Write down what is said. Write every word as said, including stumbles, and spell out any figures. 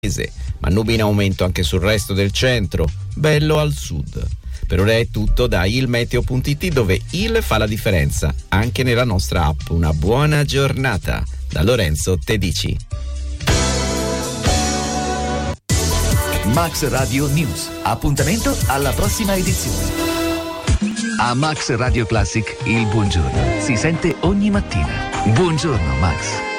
ma nubi in aumento anche sul resto del centro, bello al sud. Per ora è tutto da ilmeteo punto it, dove il fa la differenza anche nella nostra app. Una buona giornata da Lorenzo Tedici. Max Radio News. Appuntamento alla prossima edizione. A Max Radio Classic il buongiorno si sente ogni mattina. Buongiorno Max.